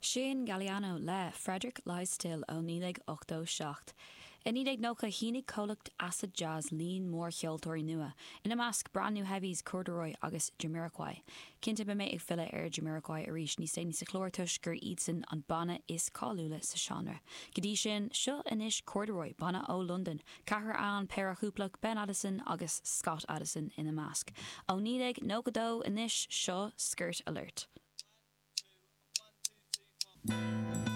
Shane Galliano le Frederick Lysdale ó 1987. In 1990 hínig colacht acid jazz lín mór cheoltóirí nua. Ina measc brand new heavies corduroy agus Jamiroquai. Cinnte be mé ag fila Jamiroquai a rís ní sé sa chlórtuis gur iad san an banna is cáúla sa genre. Gadí sin seo inis corduroy banna ó London. Cahar an Pera Húplach Ben Addison agus Scott Addison ina measc. Ó 1992 inis seo Skirt Alert. 1, 2, 3, 4